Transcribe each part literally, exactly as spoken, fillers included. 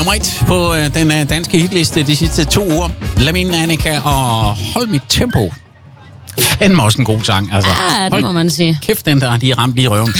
Nummer et på øh, den øh, danske hitliste de sidste to uger. Lamin, Annika og Hold Mit Tempo. Fandme også en god sang, altså. Ja, det Hold må man sige. kæft, den der, de er ramt lige i røven.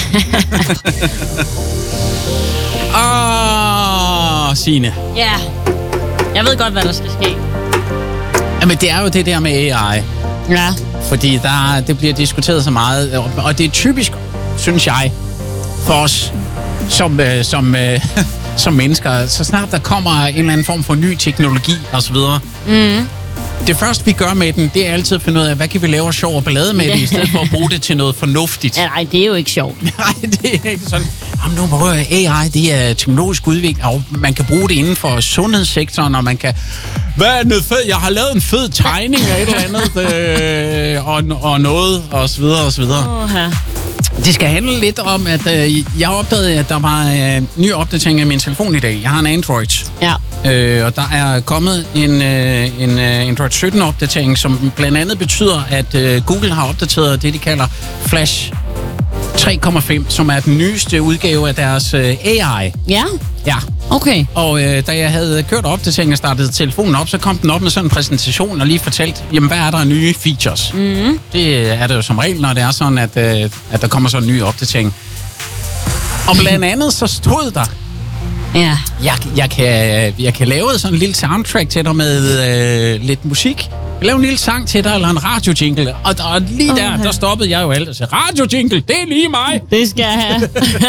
Åh, Signe. Ja, jeg ved godt, hvad der skal ske. Jamen, det er jo det der med A I. Ja. Fordi der, det bliver diskuteret så meget. Og, og det er typisk, synes jeg, for os som, øh, som, øh, som mennesker. Så snart der kommer en eller anden form for ny teknologi osv., Mm. det første, vi gør med den, det er altid at finde ud af, hvad kan vi lave sjov og ballade med det, i stedet for at bruge det til noget fornuftigt. Ja, nej, det er jo ikke sjovt. Nej, det er ikke sådan. Jamen, nu må A I, det er teknologisk udvikling, og man kan bruge det inden for sundhedssektoren, og man kan... Hvad er det fed? Jeg har lavet en fed tegning af et eller andet, øh, og, og noget, og så videre, og så videre. Oha. Det skal handle lidt om, at øh, jeg opdagede, at der var øh, ny opdatering af min telefon i dag. Jeg har en Android. Ja. Øh, og der er kommet en, øh, en øh, Android sytten-opdatering, som blandt andet betyder, at øh, Google har opdateret det, de kalder Flash tre komma fem, som er den nyeste udgave af deres øh, A I. Ja? Ja. Okay. Og øh, da jeg havde kørt opdateringen og startede telefonen op, så kom den op med sådan en præsentation og lige fortalt, jamen hvad er der af nye features? Mm. Det er det jo som regel, når det er sådan, at, øh, at der kommer sådan en ny opdatering. Og blandt andet så stod der, Ja. jeg, jeg, kan, jeg kan lave sådan en lille soundtrack til dig med øh, lidt musik. Jeg laver en lille sang til dig, eller en radiojingle. Og, og lige der, Okay. der stoppede jeg jo alt og sagde, radiojingle, det er lige mig! Det skal jeg have.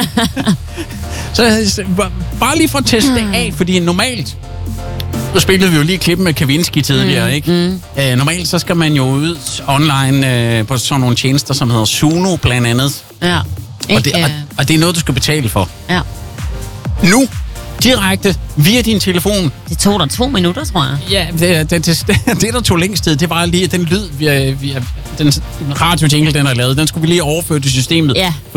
Så bare lige for at teste det af, fordi normalt, nu spillede vi jo lige klippen med Kavinsky tidligere, Mm, ikke? mm. Øh, normalt så skal man jo ud online øh, på sådan nogle tjenester, som hedder Suno blandt andet. Ja. Og det, og, og det er noget, du skal betale for. Ja. Nu, direkte, via din telefon. Det tog dig to minutter, tror jeg. Ja, det, det, det, det der tog længst tid, det var lige den lyd, vi, vi, den radiojingle, den er lavet, den skulle vi lige overføre til systemet. Ja.